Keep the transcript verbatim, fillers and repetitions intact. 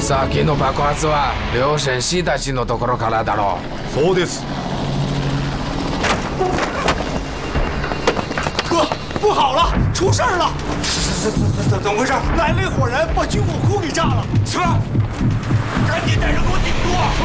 さっきの爆発は両戦士たちのところからだろう。そうです。 哥，不好了，出事了！怎怎怎怎么回事？来了一伙人，把军火库给炸了！ 撤！赶紧带人给我顶住！